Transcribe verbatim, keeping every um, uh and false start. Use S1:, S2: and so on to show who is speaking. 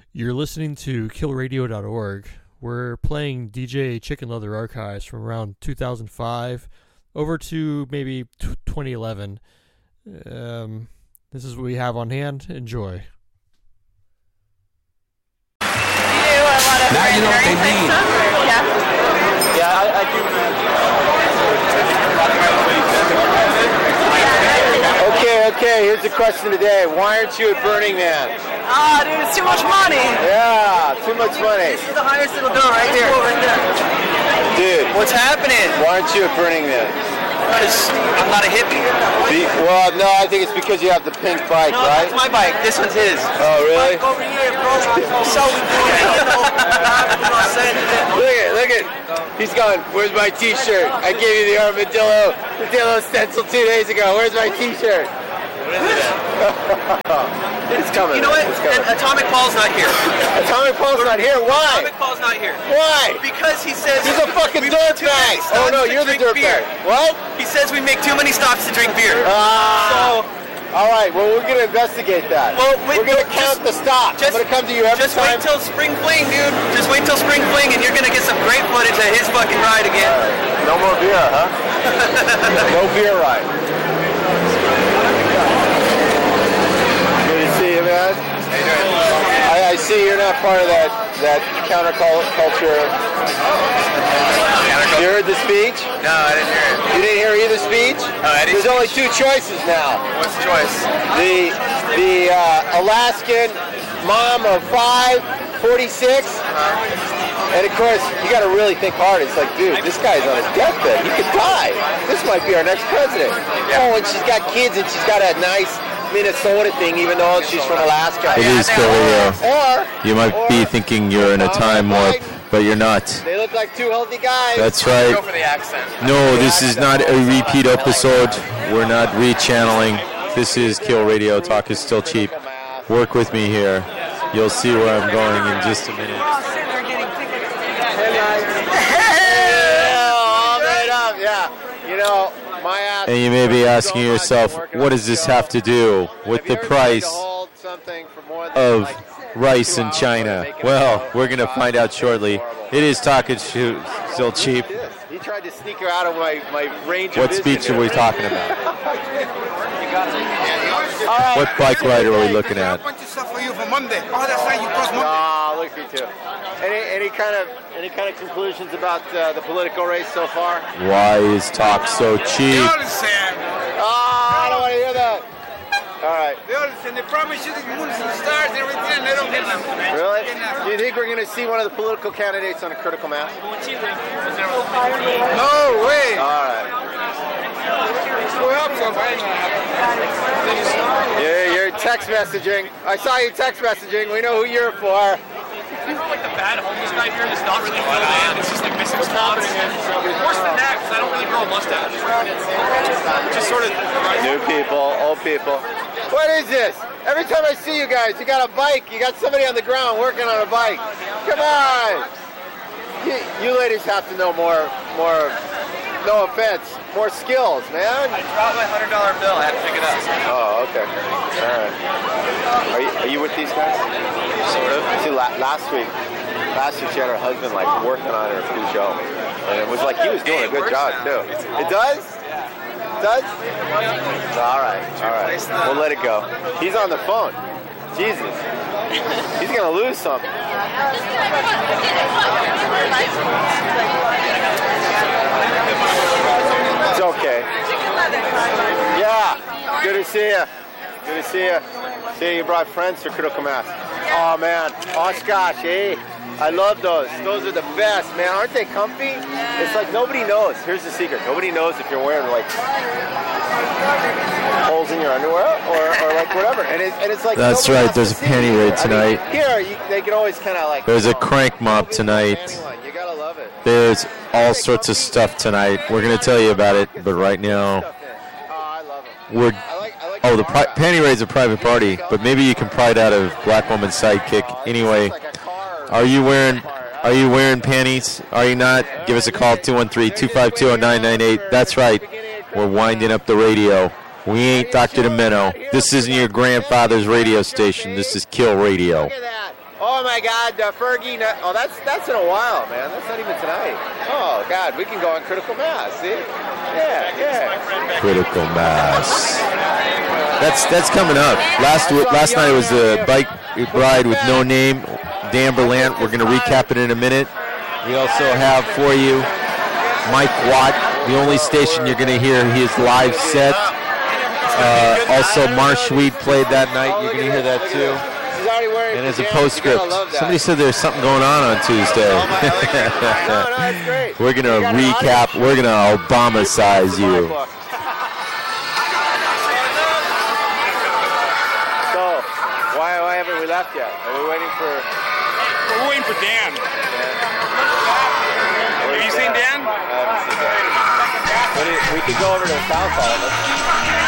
S1: You're listening to kill radio dot org. We're playing D J Chicken Leather archives from around two thousand five over to maybe t- twenty eleven. Um, this is what we have on hand. Enjoy.
S2: Now you know what they need.
S3: Yeah.
S4: Yeah, I, I do. Okay, okay, here's the question today. Why aren't you at Burning Man?
S3: Ah, dude, it's too much money.
S4: Yeah, too much money.
S3: This is the highest it'll go right here. Right there.
S4: Dude,
S3: What's happening?
S4: why aren't you at Burning Man?
S3: Because I'm not a hippie.
S4: Be, well, no, I think it's because you have the pink bike,
S3: No,
S4: right?
S3: that's my bike. This one's his.
S4: Oh, really?
S3: Bike over here, bro. So we do it.
S4: Look at, look at. He's going, where's my t-shirt? I gave you the armadillo, armadillo stencil two days ago. Where's my t-shirt? It's coming.
S3: You know what?
S4: It's coming.
S3: And Atomic Paul's not here.
S4: Atomic Paul's not here. Why?
S3: Atomic Paul's not here.
S4: Why?
S3: Because he says
S4: He's a fucking
S3: we make too many
S4: dirtbag.
S3: stops
S4: Oh no,
S3: to
S4: you're the
S3: drink beer.
S4: dirtbag. What?
S3: He says we make too many stops to drink beer.
S4: Ah.
S3: So,
S4: All right. Well, we're gonna investigate that.
S3: Well, wait,
S4: we're gonna
S3: no,
S4: count
S3: just-
S4: the stops. I'm
S3: just-
S4: gonna come to you every
S3: just
S4: time.
S3: wait till Spring Fling, dude. Just wait till Spring Fling, and you're gonna get some great footage of his fucking ride again.
S4: All right. No more beer, huh? No beer ride. Good to see you, man. I, I see you're not part of that that counterculture. You heard the speech?
S3: No, I didn't hear it.
S4: You didn't hear either speech?
S3: Oh, Eddie's
S4: There's only two choices now.
S3: What's the choice?
S4: The the uh, Alaskan mom of five, forty-six, and of course you got to really think hard. It's like, dude, this guy's on his deathbed. He could die. This might be our next president. Oh, and she's got kids, and she's got a nice Minnesota thing, even though she's from Alaska.
S5: It is Kill Radio.
S4: Or
S5: You might
S4: or,
S5: be thinking you're in a time warp, but you're not.
S4: They look like two healthy guys.
S5: That's
S3: Go
S5: right.
S3: for the accent.
S5: No, this is not a repeat episode. We're not rechanneling. This is Kill Radio. Talk is still cheap. Work with me here. You'll see where I'm going in just a minute.
S4: Yeah, all made up. Yeah, you know my ass.
S5: And you may be asking yourself, what does this have to do with the price of rice in China? Well, we're going to find out shortly. It is Talk is still cheap.
S4: He tried to sneak her out of my, my range of
S5: What
S4: vision
S5: speech are
S4: here.
S5: we talking about?
S4: All right.
S5: What bike ride are we looking at?
S6: I want to stuff for you for Monday. Oh, that's right, you cross Monday.
S4: Ah, look at you. Any any kind of any kind of conclusions about uh, the political race so far?
S5: Why is Talk so
S6: They
S5: cheap?
S6: all saying,
S4: Ah, I don't want to hear that. All right.
S6: they all saying, they promise you the moons and the stars and everything, and they don't get nothing.
S4: Really?
S6: Get nothing.
S4: Do you think we're going to see one of the political candidates on a critical mass?
S6: No way.
S4: All right.
S6: We'll help you, but ain't gonna happen.
S4: Yeah, you're text messaging. I saw you text messaging. We know who you're for.
S7: It's not like the bad homeless guy here that's not really filled in. It's just like missing spots. Worse than that, because I don't really grow a mustache. Just sort of.
S4: New people, old people. What is this? Every time I see you guys, you got a bike. You got somebody on the ground working on a bike. Come on. You, you ladies have to know more, more, no offense, more skills, man.
S3: I dropped my hundred dollar bill. I had to pick it up.
S4: Oh, okay. All right. Are you, are you with these guys? Sort of. See, la- last week, last week she had her husband like working on her new show, and it was like he was doing a good job too. It does? It does? All right. All right. We'll let it go. He's on the phone. Jesus. He's gonna lose something. It's okay. Yeah. Good to see you. Good to see you. See you brought friends to Critical Mass. Oh man, Oshkosh, eh? I love those. Those are the best, man. Aren't they comfy? It's like nobody knows. Here's the secret. Nobody knows if you're wearing like holes in your underwear or, or like whatever. And, it, and it's like
S5: That's
S4: nobody
S5: right,
S4: has
S5: there's
S4: to
S5: a
S4: see
S5: panty
S4: you.
S5: raid
S4: I mean,
S5: tonight.
S4: here, you, they can always kind of like.
S5: There's a
S4: oh,
S5: crank mob tonight.
S4: You gotta love it.
S5: There's all sorts of stuff tonight. We're going to tell you about it, but right now,
S4: Oh, I love them.
S5: we're...
S4: I like, I like
S5: Oh, the
S4: car
S5: pri-
S4: out.
S5: panty raid's a private party, but maybe you can pry it out of Black Woman's Sidekick. Anyway,
S4: It's like a car.
S5: are you wearing are you wearing panties? Are you not? Give us a call, two one three, two five two, oh nine nine eight. That's right. We're winding up the radio. We ain't Doctor Domeno. This isn't your grandfather's radio station. This is Kill Radio.
S4: Look at that. Oh my God, uh, Fergie. No, oh, that's that's in a while, man. That's not even tonight. Oh God, we can go on Critical Mass. See? Yeah, yeah.
S5: Critical Mass. That's that's coming up. Last last night was the bike ride with No Name, Dan Berlant. We're going to recap it in a minute. We also have for you Mike Watt, the only station you're going to hear his live set. Uh, also, Marshweed played that night. You're going to hear that too. And as a postscript, somebody said there's something going on on Tuesday. We're going to recap. We're going to Obama-size you.
S4: So, why, why haven't we left yet? Are we waiting for...
S6: We're waiting for Dan.
S3: Have you seen Dan?
S4: I haven't seen Dan. We could go over to the South Hall.